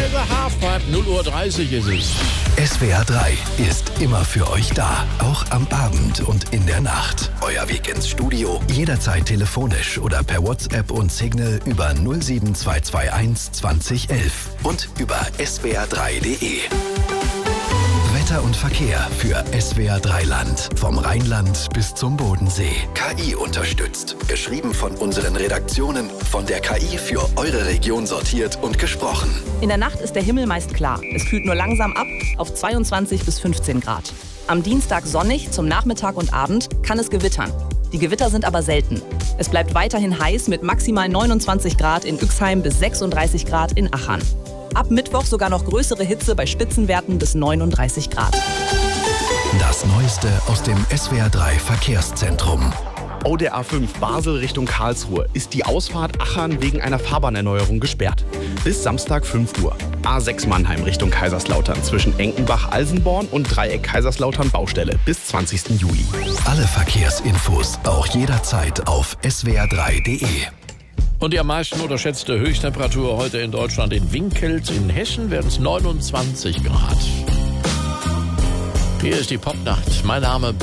the Halfpipe, 0:30 Uhr ist es. SWR 3 ist immer für euch da, auch am Abend und in der Nacht. Euer Weg ins Studio, jederzeit telefonisch oder per WhatsApp und Signal über 07221 2011 und über swr3.de. Wetter und Verkehr für SWR 3 Land. Vom Rheinland bis zum Bodensee. KI unterstützt. Geschrieben von unseren Redaktionen, von der KI für eure Region sortiert und gesprochen. In der Nacht ist der Himmel meist klar. Es kühlt nur langsam ab auf 22 bis 15 Grad. Am Dienstag sonnig, zum Nachmittag und Abend kann es gewittern. Die Gewitter sind aber selten. Es bleibt weiterhin heiß mit maximal 29 Grad in Üxheim bis 36 Grad in Achern. Ab Mittwoch sogar noch größere Hitze bei Spitzenwerten bis 39 Grad. Das Neueste aus dem SWR 3 Verkehrszentrum. Oh, der A5 Basel Richtung Karlsruhe ist die Ausfahrt Achern wegen einer Fahrbahnerneuerung gesperrt. Bis Samstag 5 Uhr. A6 Mannheim Richtung Kaiserslautern zwischen Enkenbach-Alsenborn und Dreieck Kaiserslautern Baustelle bis 20. Juli. Alle Verkehrsinfos auch jederzeit auf swr3.de. Und die am meisten unterschätzte Höchsttemperatur heute in Deutschland in Winkels. In Hessen werden es 29 Grad. Hier ist die Popnacht. Mein Name